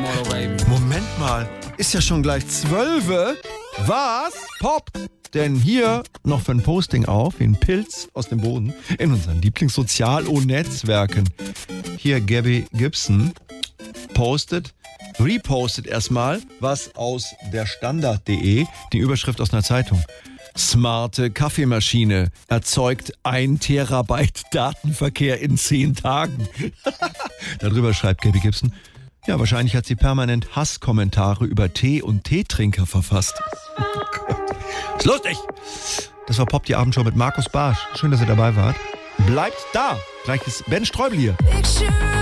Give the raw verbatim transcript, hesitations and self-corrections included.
tomorrow, baby. Moment mal, ist ja schon gleich zwölfe. Was? Pop? Denn hier noch für ein Posting auf, wie ein Pilz aus dem Boden, in unseren Lieblingssozial-O-Netzwerken. Hier Gabby Gibson postet, repostet erstmal was aus der Standard punkt de, die Überschrift aus einer Zeitung. Smarte Kaffeemaschine erzeugt ein Terabyte Datenverkehr in zehn Tagen. Darüber schreibt Gabby Gibson, ja, wahrscheinlich hat sie permanent Hasskommentare über Tee und Teetrinker verfasst. Ist lustig! Das war Pop, die Abendshow mit Markus Barsch. Schön, dass ihr dabei wart. Bleibt da! Gleich ist Ben Streubel hier.